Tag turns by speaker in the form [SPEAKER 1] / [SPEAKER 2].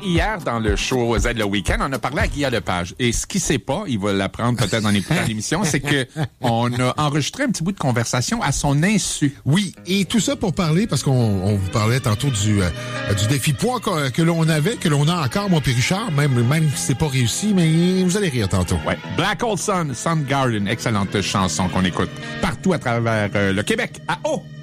[SPEAKER 1] hier, dans le show Z le Week-end, on a parlé à Guillaume Lepage. Et ce qu'il sait pas, il va l'apprendre peut-être en écoutant l'émission, c'est que on a enregistré un petit bout de conversation à son insu.
[SPEAKER 2] Oui, et tout ça pour parler, parce qu'on vous parlait tantôt du défi poids que l'on avait, que l'on a encore, moi puis Richard, même si c'est pas réussi, mais vous allez rire tantôt.
[SPEAKER 1] Ouais. Black Hole Sun, Soundgarden, excellente chanson qu'on écoute partout à travers le Québec. À haut!